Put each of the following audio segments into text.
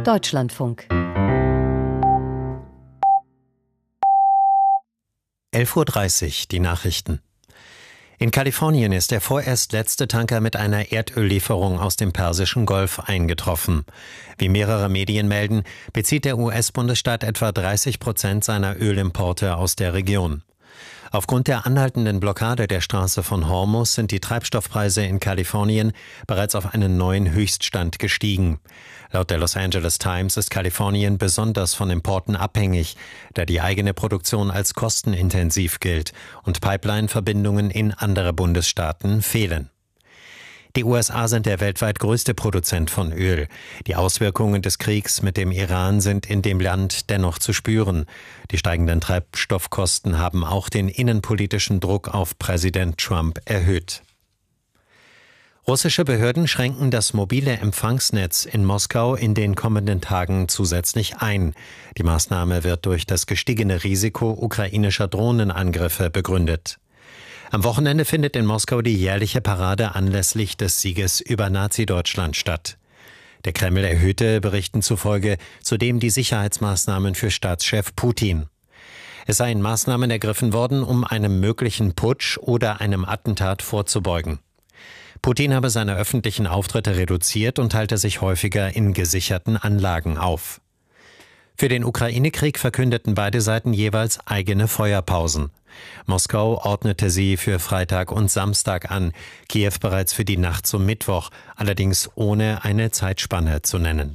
Deutschlandfunk. 11:30 Uhr, die Nachrichten. In Kalifornien ist der vorerst letzte Tanker mit einer Erdöllieferung aus dem Persischen Golf eingetroffen. Wie mehrere Medien melden, bezieht der US-Bundesstaat etwa 30% seiner Ölimporte aus der Region. Aufgrund der anhaltenden Blockade der Straße von Hormuz sind die Treibstoffpreise in Kalifornien bereits auf einen neuen Höchststand gestiegen. Laut der Los Angeles Times ist Kalifornien besonders von Importen abhängig, da die eigene Produktion als kostenintensiv gilt und Pipeline-Verbindungen in andere Bundesstaaten fehlen. Die USA sind der weltweit größte Produzent von Öl. Die Auswirkungen des Kriegs mit dem Iran sind in dem Land dennoch zu spüren. Die steigenden Treibstoffkosten haben auch den innenpolitischen Druck auf Präsident Trump erhöht. Russische Behörden schränken das mobile Empfangsnetz in Moskau in den kommenden Tagen zusätzlich ein. Die Maßnahme wird durch das gestiegene Risiko ukrainischer Drohnenangriffe begründet. Am Wochenende findet in Moskau die jährliche Parade anlässlich des Sieges über Nazi-Deutschland statt. Der Kreml erhöhte Berichten zufolge zudem die Sicherheitsmaßnahmen für Staatschef Putin. Es seien Maßnahmen ergriffen worden, um einem möglichen Putsch oder einem Attentat vorzubeugen. Putin habe seine öffentlichen Auftritte reduziert und halte sich häufiger in gesicherten Anlagen auf. Für den Ukraine-Krieg verkündeten beide Seiten jeweils eigene Feuerpausen. Moskau ordnete sie für Freitag und Samstag an, Kiew bereits für die Nacht zum Mittwoch, allerdings ohne eine Zeitspanne zu nennen.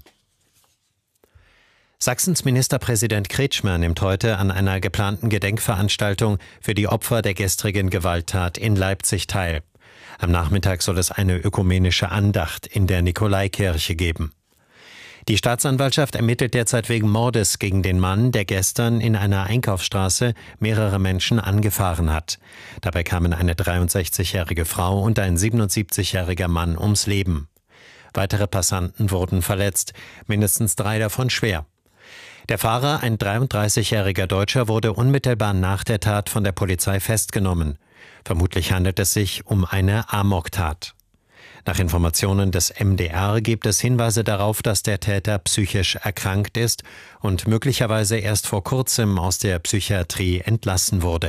Sachsens Ministerpräsident Kretschmer nimmt heute an einer geplanten Gedenkveranstaltung für die Opfer der gestrigen Gewalttat in Leipzig teil. Am Nachmittag soll es eine ökumenische Andacht in der Nikolaikirche geben. Die Staatsanwaltschaft ermittelt derzeit wegen Mordes gegen den Mann, der gestern in einer Einkaufsstraße mehrere Menschen angefahren hat. Dabei kamen eine 63-jährige Frau und ein 77-jähriger Mann ums Leben. Weitere Passanten wurden verletzt, mindestens 3 davon schwer. Der Fahrer, ein 33-jähriger Deutscher, wurde unmittelbar nach der Tat von der Polizei festgenommen. Vermutlich handelt es sich um eine Amoktat. Nach Informationen des MDR gibt es Hinweise darauf, dass der Täter psychisch erkrankt ist und möglicherweise erst vor kurzem aus der Psychiatrie entlassen wurde.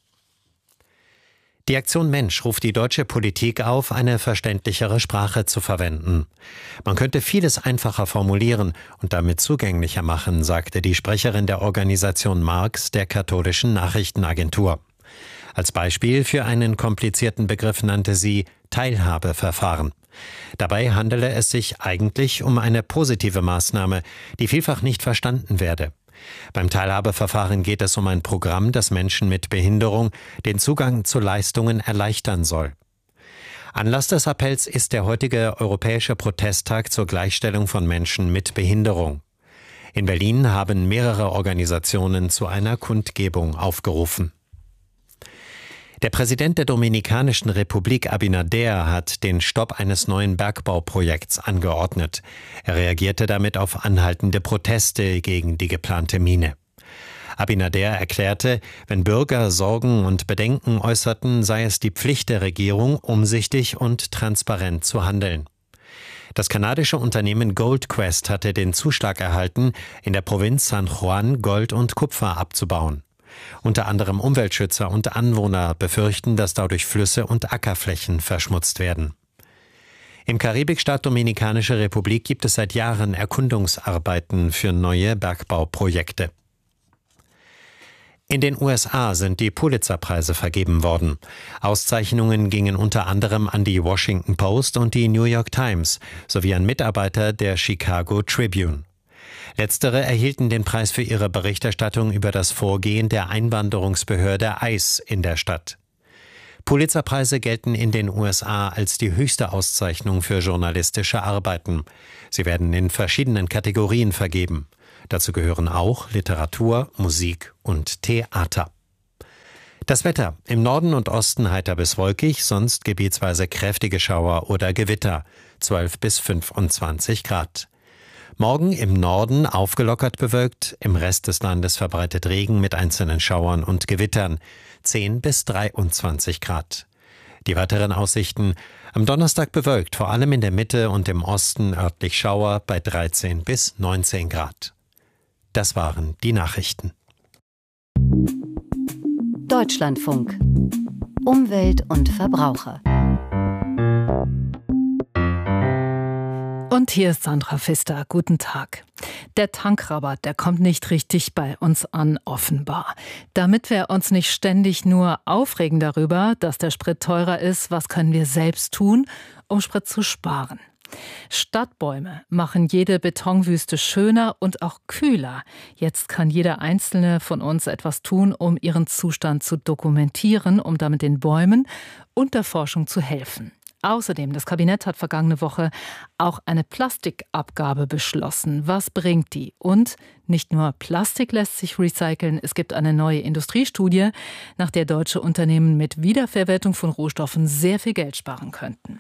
Die Aktion Mensch ruft die deutsche Politik auf, eine verständlichere Sprache zu verwenden. Man könnte vieles einfacher formulieren und damit zugänglicher machen, sagte die Sprecherin der Organisation Marx der katholischen Nachrichtenagentur. Als Beispiel für einen komplizierten Begriff nannte sie Teilhabeverfahren. Dabei handele es sich eigentlich um eine positive Maßnahme, die vielfach nicht verstanden werde. Beim Teilhabeverfahren geht es um ein Programm, das Menschen mit Behinderung den Zugang zu Leistungen erleichtern soll. Anlass des Appells ist der heutige Europäische Protesttag zur Gleichstellung von Menschen mit Behinderung. In Berlin haben mehrere Organisationen zu einer Kundgebung aufgerufen. Der Präsident der Dominikanischen Republik Abinader hat den Stopp eines neuen Bergbauprojekts angeordnet. Er reagierte damit auf anhaltende Proteste gegen die geplante Mine. Abinader erklärte, wenn Bürger Sorgen und Bedenken äußerten, sei es die Pflicht der Regierung, umsichtig und transparent zu handeln. Das kanadische Unternehmen Goldquest hatte den Zuschlag erhalten, in der Provinz San Juan Gold und Kupfer abzubauen. Unter anderem Umweltschützer und Anwohner befürchten, dass dadurch Flüsse und Ackerflächen verschmutzt werden. Im Karibikstaat Dominikanische Republik gibt es seit Jahren Erkundungsarbeiten für neue Bergbauprojekte. In den USA sind die Pulitzerpreise vergeben worden. Auszeichnungen gingen unter anderem an die Washington Post und die New York Times sowie an Mitarbeiter der Chicago Tribune. Letztere erhielten den Preis für ihre Berichterstattung über das Vorgehen der Einwanderungsbehörde ICE in der Stadt. Pulitzerpreise gelten in den USA als die höchste Auszeichnung für journalistische Arbeiten. Sie werden in verschiedenen Kategorien vergeben. Dazu gehören auch Literatur, Musik und Theater. Das Wetter: Im Norden und Osten heiter bis wolkig, sonst gebietsweise kräftige Schauer oder Gewitter, 12 bis 25 Grad. Morgen im Norden aufgelockert bewölkt, im Rest des Landes verbreitet Regen mit einzelnen Schauern und Gewittern, 10 bis 23 Grad. Die weiteren Aussichten: Am Donnerstag bewölkt, vor allem in der Mitte und im Osten örtlich Schauer bei 13 bis 19 Grad. Das waren die Nachrichten. Deutschlandfunk. Umwelt und Verbraucher. Und hier ist Sandra Pfister. Guten Tag. Der Tankrabatt, der kommt nicht richtig bei uns an, offenbar. Damit wir uns nicht ständig nur aufregen darüber, dass der Sprit teurer ist, was können wir selbst tun, um Sprit zu sparen? Stadtbäume machen jede Betonwüste schöner und auch kühler. Jetzt kann jeder Einzelne von uns etwas tun, um ihren Zustand zu dokumentieren, um damit den Bäumen und der Forschung zu helfen. Außerdem, das Kabinett hat vergangene Woche auch eine Plastikabgabe beschlossen. Was bringt die? Und nicht nur Plastik lässt sich recyceln, es gibt eine neue Industriestudie, nach der deutsche Unternehmen mit Wiederverwertung von Rohstoffen sehr viel Geld sparen könnten.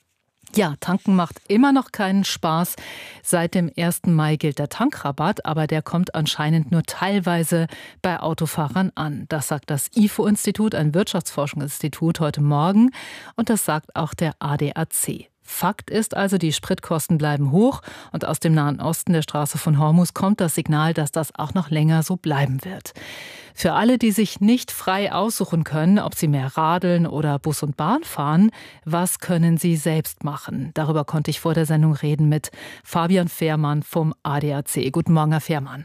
Ja, tanken macht immer noch keinen Spaß. Seit dem 1. Mai gilt der Tankrabatt, aber der kommt anscheinend nur teilweise bei Autofahrern an. Das sagt das IFO-Institut, ein Wirtschaftsforschungsinstitut, heute Morgen. Und das sagt auch der ADAC. Fakt ist also, die Spritkosten bleiben hoch und aus dem Nahen Osten der Straße von Hormuz kommt das Signal, dass das auch noch länger so bleiben wird. Für alle, die sich nicht frei aussuchen können, ob sie mehr radeln oder Bus und Bahn fahren, was können sie selbst machen? Darüber konnte ich vor der Sendung reden mit Fabian Fehrmann vom ADAC. Guten Morgen, Herr Fehrmann.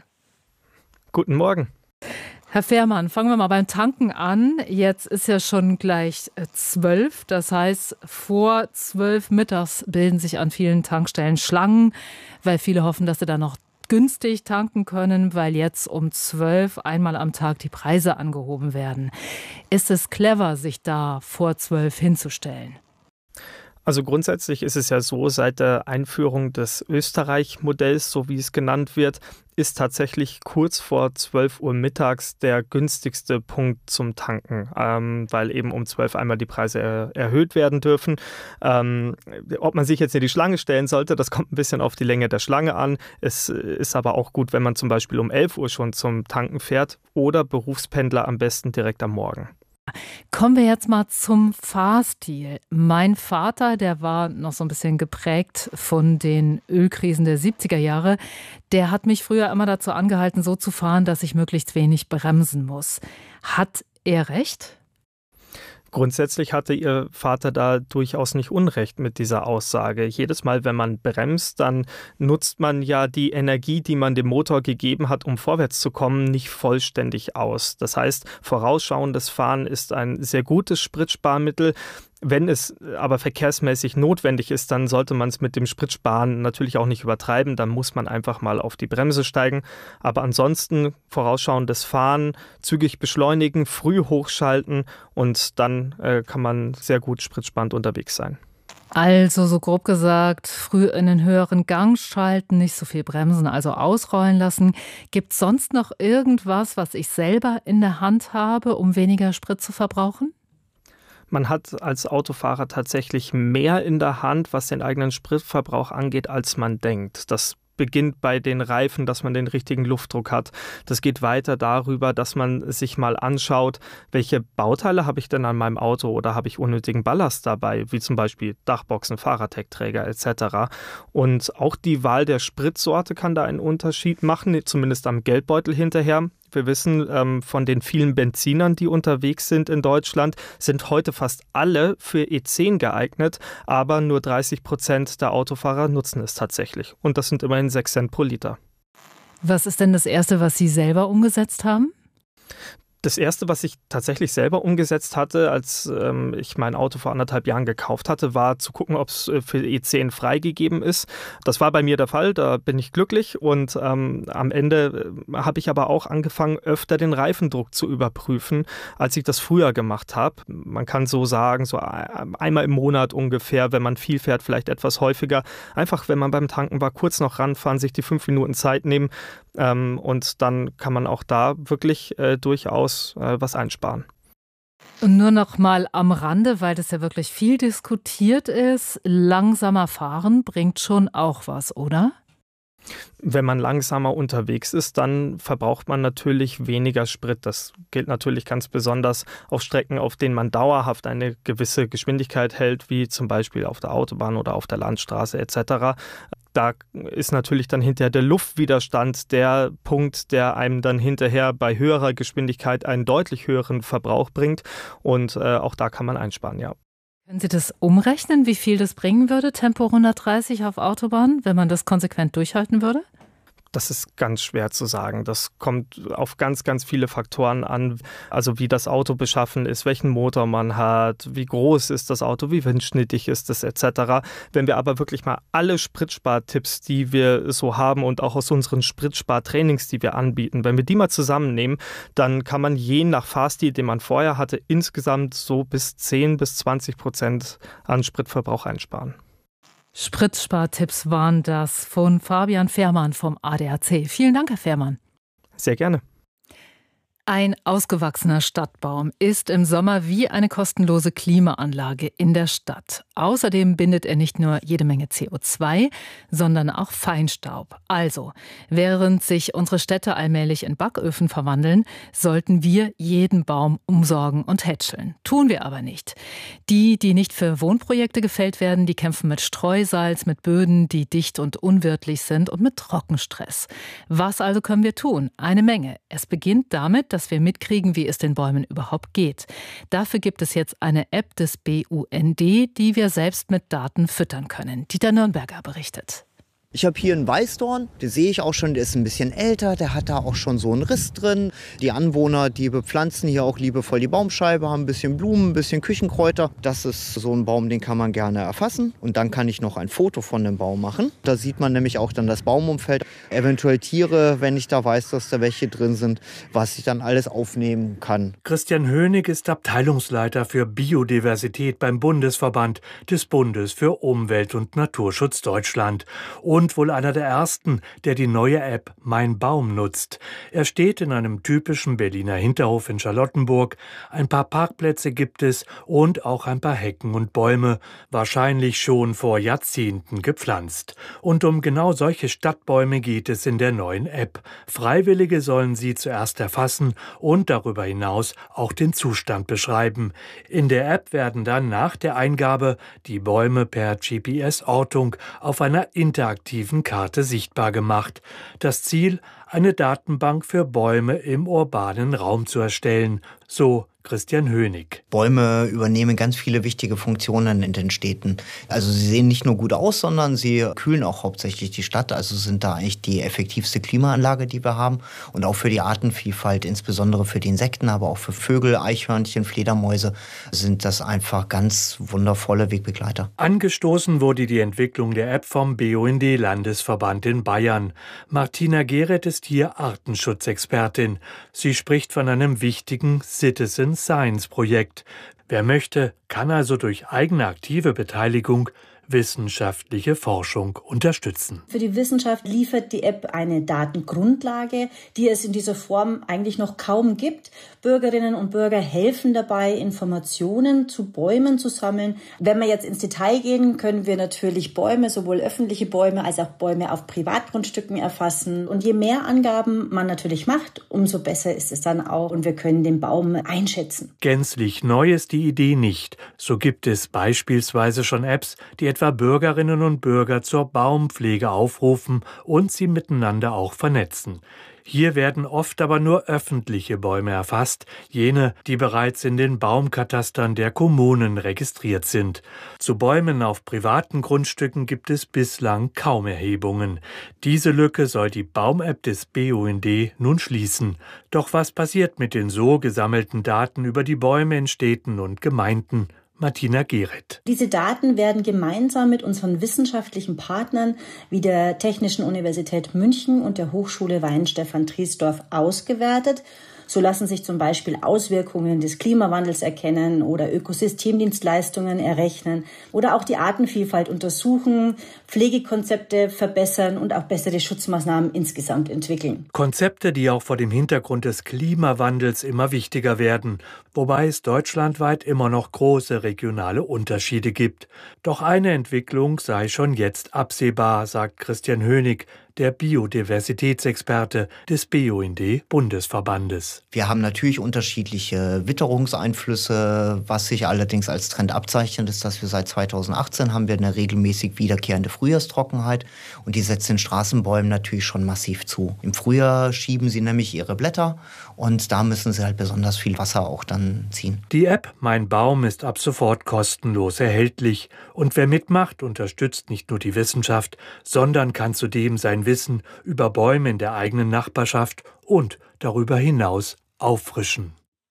Guten Morgen. Herr Fehrmann, fangen wir mal beim Tanken an. Jetzt ist ja schon gleich 12. Das heißt, vor 12 mittags bilden sich an vielen Tankstellen Schlangen, weil viele hoffen, dass sie da noch günstig tanken können, weil jetzt um 12 einmal am Tag die Preise angehoben werden. Ist es clever, sich da vor 12 hinzustellen? Also grundsätzlich ist es ja so, seit der Einführung des Österreich-Modells, so wie es genannt wird, ist tatsächlich kurz vor 12 Uhr mittags der günstigste Punkt zum Tanken, weil eben um 12 einmal die Preise erhöht werden dürfen. Ob man sich jetzt in die Schlange stellen sollte, das kommt ein bisschen auf die Länge der Schlange an. Es ist aber auch gut, wenn man zum Beispiel um 11 Uhr schon zum Tanken fährt oder Berufspendler am besten direkt am Morgen. Kommen wir jetzt mal zum Fahrstil. Mein Vater, der war noch so ein bisschen geprägt von den Ölkrisen der 70er Jahre. Der hat mich früher immer dazu angehalten, so zu fahren, dass ich möglichst wenig bremsen muss. Hat er recht? Grundsätzlich hatte Ihr Vater da durchaus nicht Unrecht mit dieser Aussage. Jedes Mal, wenn man bremst, dann nutzt man ja die Energie, die man dem Motor gegeben hat, um vorwärts zu kommen, nicht vollständig aus. Das heißt, vorausschauendes Fahren ist ein sehr gutes Spritsparmittel. Wenn es aber verkehrsmäßig notwendig ist, dann sollte man es mit dem Spritsparen natürlich auch nicht übertreiben. Dann muss man einfach mal auf die Bremse steigen. Aber ansonsten vorausschauendes Fahren, zügig beschleunigen, früh hochschalten und dann kann man sehr gut spritsparend unterwegs sein. Also so grob gesagt, früh in den höheren Gang schalten, nicht so viel bremsen, also ausrollen lassen. Gibt es sonst noch irgendwas, was ich selber in der Hand habe, um weniger Sprit zu verbrauchen? Man hat als Autofahrer tatsächlich mehr in der Hand, was den eigenen Spritverbrauch angeht, als man denkt. Das beginnt bei den Reifen, dass man den richtigen Luftdruck hat. Das geht weiter darüber, dass man sich mal anschaut, welche Bauteile habe ich denn an meinem Auto oder habe ich unnötigen Ballast dabei, wie zum Beispiel Dachboxen, Fahrradheckträger etc. Und auch die Wahl der Spritsorte kann da einen Unterschied machen, zumindest am Geldbeutel hinterher. Wir wissen, von den vielen Benzinern, die unterwegs sind in Deutschland, sind heute fast alle für E10 geeignet, aber nur 30% der Autofahrer nutzen es tatsächlich. Und das sind immerhin 6 Cent pro Liter. Was ist denn das Erste, was Sie selber umgesetzt haben? Das Erste, was ich tatsächlich selber umgesetzt hatte, als ich mein Auto vor 1,5 Jahren gekauft hatte, war zu gucken, ob es für E10 freigegeben ist. Das war bei mir der Fall, da bin ich glücklich. Und am Ende habe ich aber auch angefangen, öfter den Reifendruck zu überprüfen, als ich das früher gemacht habe. Man kann so sagen, so einmal im Monat ungefähr, wenn man viel fährt, vielleicht etwas häufiger. Einfach, wenn man beim Tanken war, kurz noch ranfahren, sich die 5 Minuten Zeit nehmen. Und dann kann man auch da wirklich durchaus was einsparen. Und nur noch mal am Rande, weil das ja wirklich viel diskutiert ist, langsamer fahren bringt schon auch was, oder? Wenn man langsamer unterwegs ist, dann verbraucht man natürlich weniger Sprit. Das gilt natürlich ganz besonders auf Strecken, auf denen man dauerhaft eine gewisse Geschwindigkeit hält, wie zum Beispiel auf der Autobahn oder auf der Landstraße etc. Da ist natürlich dann hinterher der Luftwiderstand der Punkt, der einem dann hinterher bei höherer Geschwindigkeit einen deutlich höheren Verbrauch bringt. Und auch da kann man einsparen, ja. Können Sie das umrechnen, wie viel das bringen würde, Tempo 130 auf Autobahn, wenn man das konsequent durchhalten würde? Das ist ganz schwer zu sagen. Das kommt auf ganz, ganz viele Faktoren an. Also wie das Auto beschaffen ist, welchen Motor man hat, wie groß ist das Auto, wie windschnittig ist es etc. Wenn wir aber wirklich mal alle Spritspartipps, die wir so haben und auch aus unseren Spritspartrainings, die wir anbieten, wenn wir die mal zusammennehmen, dann kann man je nach Fahrstil, den man vorher hatte, insgesamt so bis 10-20% an Spritverbrauch einsparen. Spritspartipps waren das von Fabian Fehrmann vom ADAC. Vielen Dank, Herr Fehrmann. Sehr gerne. Ein ausgewachsener Stadtbaum ist im Sommer wie eine kostenlose Klimaanlage in der Stadt. Außerdem bindet er nicht nur jede Menge CO2, sondern auch Feinstaub. Also, während sich unsere Städte allmählich in Backöfen verwandeln, sollten wir jeden Baum umsorgen und hätscheln. Tun wir aber nicht. Die nicht für Wohnprojekte gefällt werden, die kämpfen mit Streusalz, mit Böden, die dicht und unwirtlich sind und mit Trockenstress. Was also können wir tun? Eine Menge. Es beginnt damit, dass wir mitkriegen, wie es den Bäumen überhaupt geht. Dafür gibt es jetzt eine App des BUND, die wir selbst mit Daten füttern können. Dieter Nürnberger berichtet. Ich habe hier einen Weißdorn, den sehe ich auch schon, der ist ein bisschen älter, der hat da auch schon so einen Riss drin. Die Anwohner, die bepflanzen hier auch liebevoll die Baumscheibe, haben ein bisschen Blumen, ein bisschen Küchenkräuter. Das ist so ein Baum, den kann man gerne erfassen. Und dann kann ich noch ein Foto von dem Baum machen. Da sieht man nämlich auch dann das Baumumfeld, eventuell Tiere, wenn ich da weiß, dass da welche drin sind, was ich dann alles aufnehmen kann. Christian Hönig ist Abteilungsleiter für Biodiversität beim Bundesverband des Bundes für Umwelt- und Naturschutz Deutschland. Und wohl einer der ersten, der die neue App Mein Baum nutzt. Er steht in einem typischen Berliner Hinterhof in Charlottenburg. Ein paar Parkplätze gibt es und auch ein paar Hecken und Bäume, wahrscheinlich schon vor Jahrzehnten gepflanzt. Und um genau solche Stadtbäume geht es in der neuen App. Freiwillige sollen sie zuerst erfassen und darüber hinaus auch den Zustand beschreiben. In der App werden dann nach der Eingabe die Bäume per GPS-Ortung auf einer interaktiven Karte sichtbar gemacht. Das Ziel, eine Datenbank für Bäume im urbanen Raum zu erstellen, so Christian Hönig. Bäume übernehmen ganz viele wichtige Funktionen in den Städten. Also sie sehen nicht nur gut aus, sondern sie kühlen auch hauptsächlich die Stadt. Also sind da eigentlich die effektivste Klimaanlage, die wir haben. Und auch für die Artenvielfalt, insbesondere für die Insekten, aber auch für Vögel, Eichhörnchen, Fledermäuse, sind das einfach ganz wundervolle Wegbegleiter. Angestoßen wurde die Entwicklung der App vom BUND-Landesverband in Bayern. Martina Gehret ist hier Artenschutzexpertin. Sie spricht von einem wichtigen Citizen Science-Projekt. Wer möchte, kann also durch eigene aktive Beteiligung wissenschaftliche Forschung unterstützen. Für die Wissenschaft liefert die App eine Datengrundlage, die es in dieser Form eigentlich noch kaum gibt. Bürgerinnen und Bürger helfen dabei, Informationen zu Bäumen zu sammeln. Wenn wir jetzt ins Detail gehen, können wir natürlich Bäume, sowohl öffentliche Bäume als auch Bäume auf Privatgrundstücken erfassen. Und je mehr Angaben man natürlich macht, umso besser ist es dann auch und wir können den Baum einschätzen. Gänzlich neu ist die Idee nicht. So gibt es beispielsweise schon Apps, die etwa Bürgerinnen und Bürger zur Baumpflege aufrufen und sie miteinander auch vernetzen. Hier werden oft aber nur öffentliche Bäume erfasst, jene, die bereits in den Baumkatastern der Kommunen registriert sind. Zu Bäumen auf privaten Grundstücken gibt es bislang kaum Erhebungen. Diese Lücke soll die Baum-App des BUND nun schließen. Doch was passiert mit den so gesammelten Daten über die Bäume in Städten und Gemeinden? Martina Gehret. Diese Daten werden gemeinsam mit unseren wissenschaftlichen Partnern wie der Technischen Universität München und der Hochschule Weihenstephan-Triesdorf ausgewertet. So lassen sich zum Beispiel Auswirkungen des Klimawandels erkennen oder Ökosystemdienstleistungen errechnen oder auch die Artenvielfalt untersuchen, Pflegekonzepte verbessern und auch bessere Schutzmaßnahmen insgesamt entwickeln. Konzepte, die auch vor dem Hintergrund des Klimawandels immer wichtiger werden, wobei es deutschlandweit immer noch große regionale Unterschiede gibt. Doch eine Entwicklung sei schon jetzt absehbar, sagt Christian Hönig. der Biodiversitätsexperte des BUND-Bundesverbandes. Wir haben natürlich unterschiedliche Witterungseinflüsse. Was sich allerdings als Trend abzeichnet, ist, dass wir seit 2018 haben wir eine regelmäßig wiederkehrende Frühjahrstrockenheit. Und die setzt den Straßenbäumen natürlich schon massiv zu. Im Frühjahr schieben sie nämlich ihre Blätter und da müssen sie halt besonders viel Wasser auch dann ziehen. Die App Mein Baum ist ab sofort kostenlos erhältlich. Und wer mitmacht, unterstützt nicht nur die Wissenschaft, sondern kann zudem sein Wissen über Bäume in der eigenen Nachbarschaft und darüber hinaus auffrischen.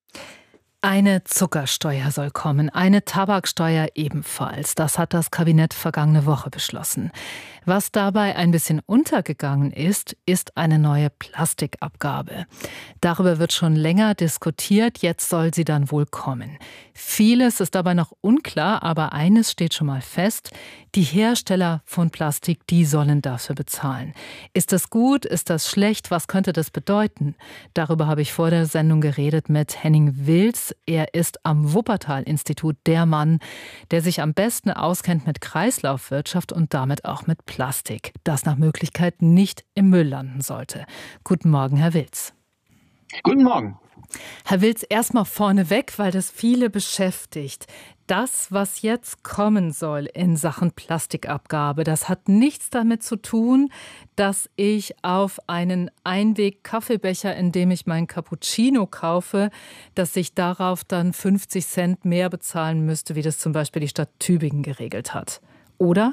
Eine Zuckersteuer soll kommen, eine Tabaksteuer ebenfalls. Das hat das Kabinett vergangene Woche beschlossen. Was dabei ein bisschen untergegangen ist, ist eine neue Plastikabgabe. Darüber wird schon länger diskutiert, jetzt soll sie dann wohl kommen. Vieles ist dabei noch unklar, aber eines steht schon mal fest: Die Hersteller von Plastik, die sollen dafür bezahlen. Ist das gut? Ist das schlecht? Was könnte das bedeuten? Darüber habe ich vor der Sendung geredet mit Henning Wilz. Er ist am Wuppertal-Institut der Mann, der sich am besten auskennt mit Kreislaufwirtschaft und damit auch mit Plastik, das nach Möglichkeit nicht im Müll landen sollte. Guten Morgen, Herr Wilz. Guten Morgen. Herr Wilz, erstmal vorneweg, weil das viele beschäftigt. Das, was jetzt kommen soll in Sachen Plastikabgabe, das hat nichts damit zu tun, dass ich auf einen Einweg-Kaffeebecher, in dem ich meinen Cappuccino kaufe, dass ich darauf dann 50 Cent mehr bezahlen müsste, wie das zum Beispiel die Stadt Tübingen geregelt hat. Oder?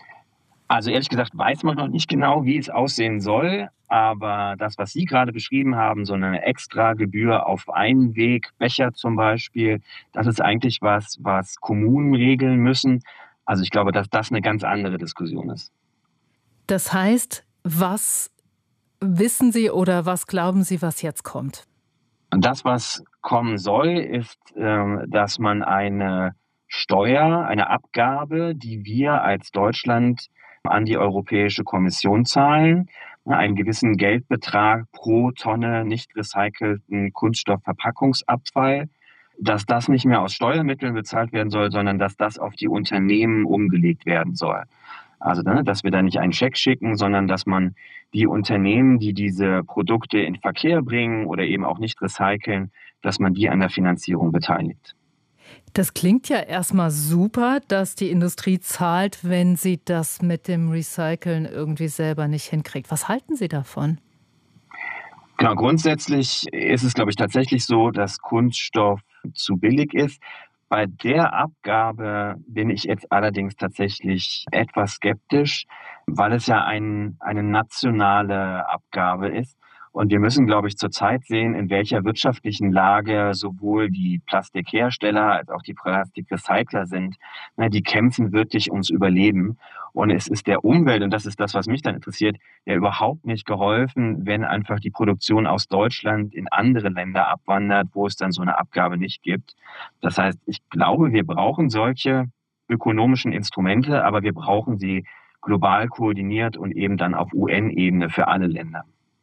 Also ehrlich gesagt weiß man noch nicht genau, wie es aussehen soll. Aber das, was Sie gerade beschrieben haben, so eine extra Gebühr auf Einwegbecher zum Beispiel, das ist eigentlich was Kommunen regeln müssen. Also ich glaube, dass das eine ganz andere Diskussion ist. Das heißt, was wissen Sie oder was glauben Sie, was jetzt kommt? Und das, was kommen soll, ist, dass man eine Steuer, eine Abgabe, die wir als Deutschland an die Europäische Kommission zahlen, einen gewissen Geldbetrag pro Tonne nicht recycelten Kunststoffverpackungsabfall, dass das nicht mehr aus Steuermitteln bezahlt werden soll, sondern dass das auf die Unternehmen umgelegt werden soll. Also, dass wir da nicht einen Scheck schicken, sondern dass man die Unternehmen, die diese Produkte in Verkehr bringen oder eben auch nicht recyceln, dass man die an der Finanzierung beteiligt. Das klingt ja erstmal super, dass die Industrie zahlt, wenn sie das mit dem Recyceln irgendwie selber nicht hinkriegt. Was halten Sie davon? Genau, grundsätzlich ist es, glaube ich, tatsächlich so, dass Kunststoff zu billig ist. Bei der Abgabe bin ich jetzt allerdings tatsächlich etwas skeptisch, weil es ja eine nationale Abgabe ist. Und wir müssen, glaube ich, zurzeit sehen, in welcher wirtschaftlichen Lage sowohl die Plastikhersteller als auch die Plastikrecycler sind. Die kämpfen wirklich ums Überleben. Und es ist der Umwelt, und das ist das, was mich dann interessiert, ja überhaupt nicht geholfen, wenn einfach die Produktion aus Deutschland in andere Länder abwandert, wo es dann so eine Abgabe nicht gibt. Das heißt, ich glaube, wir brauchen solche ökonomischen Instrumente, aber wir brauchen sie global koordiniert und eben dann auf UN-Ebene für alle Länder.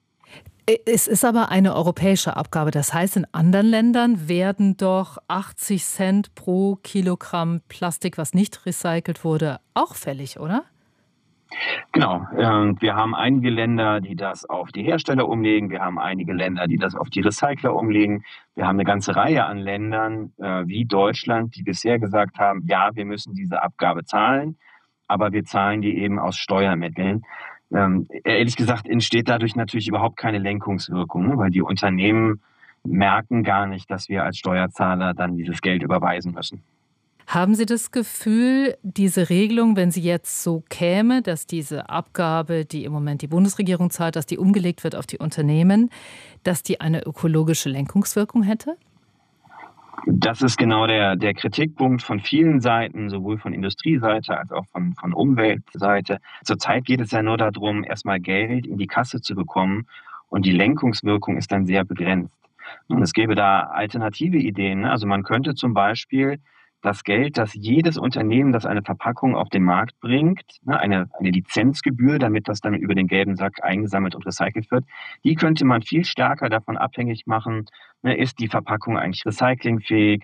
Es ist aber eine europäische Abgabe. Das heißt, in anderen Ländern werden doch 80 Cent pro Kilogramm Plastik, was nicht recycelt wurde, auch fällig, oder? Genau. Wir haben einige Länder, die das auf die Hersteller umlegen. Wir haben einige Länder, die das auf die Recycler umlegen. Wir haben eine ganze Reihe an Ländern wie Deutschland, die bisher gesagt haben, ja, wir müssen diese Abgabe zahlen, aber wir zahlen die eben aus Steuermitteln. Ehrlich gesagt entsteht dadurch natürlich überhaupt keine Lenkungswirkung, weil die Unternehmen merken gar nicht, dass wir als Steuerzahler dann dieses Geld überweisen müssen. Haben Sie das Gefühl, diese Regelung, wenn sie jetzt so käme, dass diese Abgabe, die im Moment die Bundesregierung zahlt, dass die umgelegt wird auf die Unternehmen, dass die eine ökologische Lenkungswirkung hätte? Das ist genau der Kritikpunkt von vielen Seiten, sowohl von Industrieseite als auch von Umweltseite. Zurzeit geht es ja nur darum, erstmal Geld in die Kasse zu bekommen und die Lenkungswirkung ist dann sehr begrenzt. Und es gäbe da alternative Ideen. Also man könnte zum Beispiel das Geld, das jedes Unternehmen, das eine Verpackung auf den Markt bringt, eine Lizenzgebühr, damit das dann über den gelben Sack eingesammelt und recycelt wird, die könnte man viel stärker davon abhängig machen, ist die Verpackung eigentlich recyclingfähig,